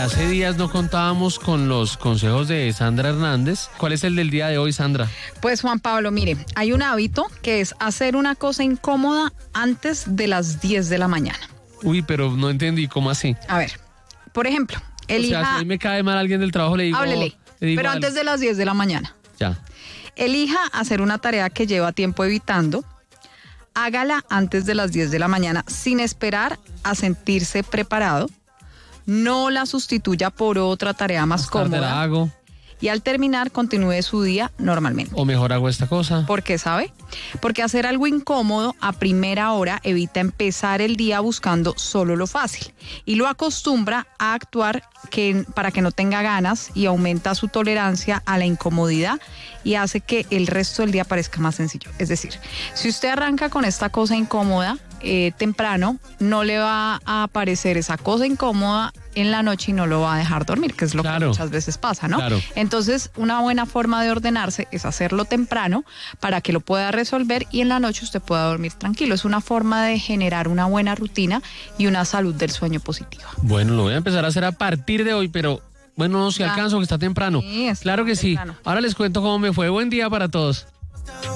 hace días no contábamos con los consejos de Sandra Hernández. ¿Cuál es el del día de hoy, Sandra? Pues Juan Pablo, mire, hay un hábito que es hacer una cosa incómoda antes de las 10 de la mañana. Uy, pero no entendí, ¿cómo así? A ver, por ejemplo, elija... O sea, si a mí me cae mal alguien del trabajo, le digo... Háblele, pero antes de las 10 de la mañana. Ya. Elija hacer una tarea que lleva tiempo evitando. Hágala antes de las 10 de la mañana sin esperar a sentirse preparado. No la sustituya por otra tarea más Tarde la cómoda. hago, Y al terminar, continúe su día normalmente. o mejor hago esta cosa. ¿Por qué sabe? Porque hacer algo incómodo a primera hora evita empezar el día buscando solo lo fácil y lo acostumbra a actuar para que no tenga ganas y aumenta su tolerancia a la incomodidad y hace que el resto del día parezca más sencillo. Es decir, si usted arranca con esta cosa incómoda temprano, no le va a aparecer esa cosa incómoda en la noche y no lo va a dejar dormir, que es lo que muchas veces pasa, ¿no? Claro. Entonces, una buena forma de ordenarse es hacerlo temprano para que lo pueda resolver y en la noche usted pueda dormir tranquilo. Es una forma de generar una buena rutina y una salud del sueño positiva. Bueno, lo voy a empezar a hacer a partir de hoy, pero bueno, no, si alcanzo, que está temprano. Sí, claro que temprano. sí. Ahora les cuento cómo me fue. Buen día para todos.